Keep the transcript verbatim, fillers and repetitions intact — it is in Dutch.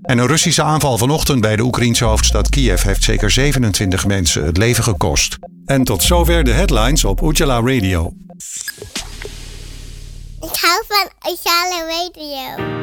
En een Russische aanval vanochtend bij de Oekraïense hoofdstad Kiev heeft zeker zevenentwintig mensen het leven gekost. En tot zover de headlines op Ujala Radio. Ik hou van Ujala Radio.